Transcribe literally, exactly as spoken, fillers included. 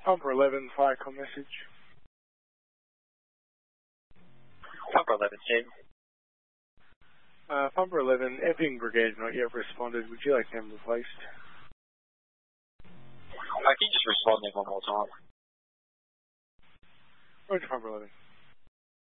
Pumper eleven, Firecom message. Pumper eleven, Steve. Uh, Pumper eleven, Epping Brigade not yet responded. Would you like them replaced? I can you just respond there one more time. Roger, Pumper eleven.